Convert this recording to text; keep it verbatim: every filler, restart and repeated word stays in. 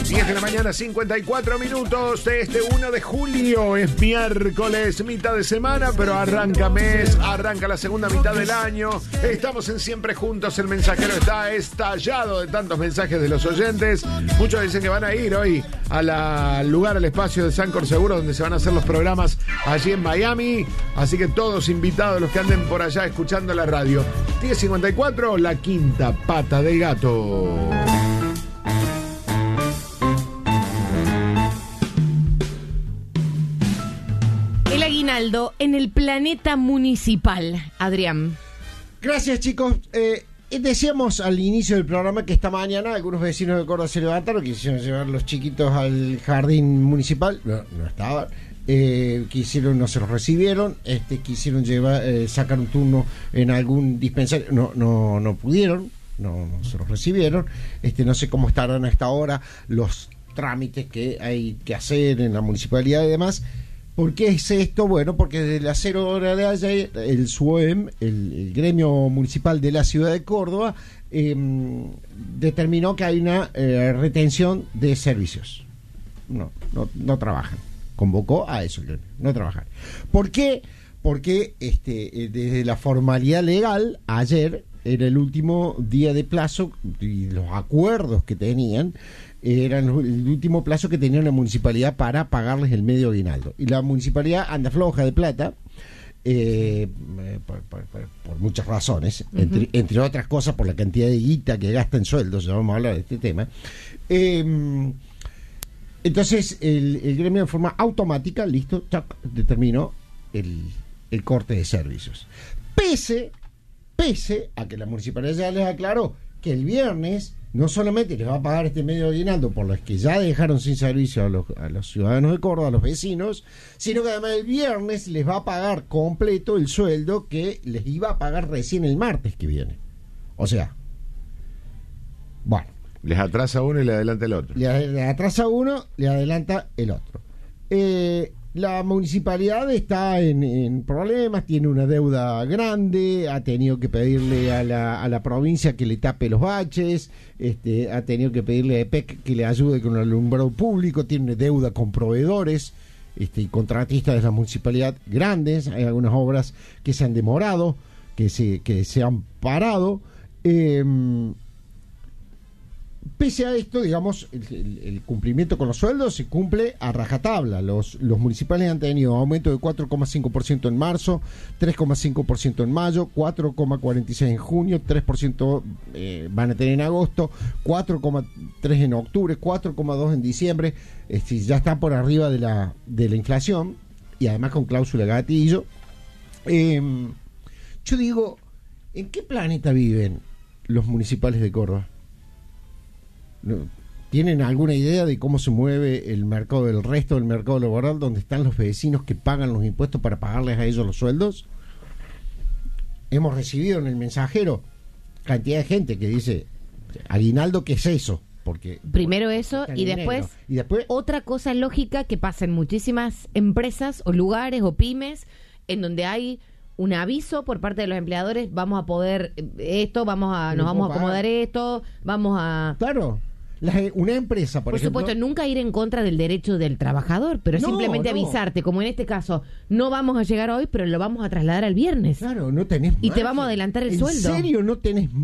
diez de la mañana, cincuenta y cuatro minutos de este uno de julio. Es miércoles, mitad de semana, pero arranca mes, arranca la segunda mitad del año. Estamos en Siempre Juntos. El mensajero está estallado de tantos mensajes de los oyentes. Muchos dicen que van a ir hoy a la, al lugar, al espacio de Sancor Seguro, donde se van a hacer los programas allí en Miami. Así que todos invitados los que anden por allá escuchando la radio. diez cincuenta y cuatro, la quinta pata del gato. El aguinaldo en el planeta municipal, Adrián. Gracias, chicos. Eh, decíamos al inicio del programa que esta mañana algunos vecinos de Córdoba se levantaron, quisieron llevar los chiquitos al jardín municipal. No, no estaban. Eh, quisieron, no se los recibieron. Este, quisieron llevar, eh, sacar un turno en algún dispensario. No, no, no pudieron. No, no se los recibieron. Este, no sé cómo estarán a esta hora los trámites que hay que hacer en la municipalidad y demás. ¿Por qué es esto? Bueno, porque desde las cero hora de ayer el S U E M, el, el gremio municipal de la ciudad de Córdoba, eh, determinó que hay una eh, retención de servicios. No, no, no trabajan. Convocó a eso, no trabajan. ¿Por qué? Porque este, desde la formalidad legal, ayer era el último día de plazo y los acuerdos que tenían eran el último plazo que tenía la municipalidad para pagarles el medio aguinaldo. Y la municipalidad anda floja de plata, eh, por, por, por, por muchas razones, uh-huh. entre, entre otras cosas por la cantidad de guita que gasta en sueldos, ya vamos a hablar de este tema. Eh, entonces, el, el gremio de forma automática, listo, chac, determinó el, el corte de servicios. Pese, pese a que la municipalidad ya les aclaró que el viernes no solamente les va a pagar este medio aguinaldo por los que ya dejaron sin servicio a los, a los ciudadanos de Córdoba, a los vecinos, sino que además el viernes les va a pagar completo el sueldo que les iba a pagar recién el martes que viene. O sea, bueno. Les atrasa uno y le adelanta el otro. Le, le atrasa uno, le adelanta el otro. Eh... La municipalidad está en, en problemas, tiene una deuda grande, ha tenido que pedirle a la, a la provincia que le tape los baches, este, ha tenido que pedirle a E P E C que le ayude con el alumbrado público, tiene deuda con proveedores este, y contratistas de la municipalidad grandes, hay algunas obras que se han demorado, que se, que se han parado. Eh, Pese a esto, digamos, el, el, el cumplimiento con los sueldos se cumple a rajatabla. Los, los municipales han tenido aumento de cuatro coma cinco por ciento en marzo, tres coma cinco por ciento en mayo, cuatro coma cuarenta y seis por ciento en junio, tres por ciento eh, van a tener en agosto, cuatro coma tres por ciento en octubre, cuatro coma dos por ciento en diciembre. Este, ya están por arriba de la, de la inflación y además con cláusula gatillo. Eh, yo digo, ¿en qué planeta viven los municipales de Córdoba? ¿Tienen alguna idea de cómo se mueve el mercado del resto del mercado laboral, donde están los vecinos que pagan los impuestos para pagarles a ellos los sueldos? Hemos recibido en el mensajero cantidad de gente que dice, aguinaldo, ¿qué es eso? Porque primero eso y después, y después otra cosa lógica que pasa en muchísimas empresas o lugares o pymes en donde hay un aviso por parte de los empleadores, vamos a poder esto, vamos a nos vamos a acomodar esto, vamos a... Claro. La, una empresa, por, por ejemplo, supuesto, nunca ir en contra del derecho del trabajador, pero no, simplemente no. avisarte, como en este caso, no vamos a llegar hoy, pero lo vamos a trasladar al viernes. Claro, no tenés y margen. Te vamos a adelantar el ¿En sueldo. ¿En serio no tenés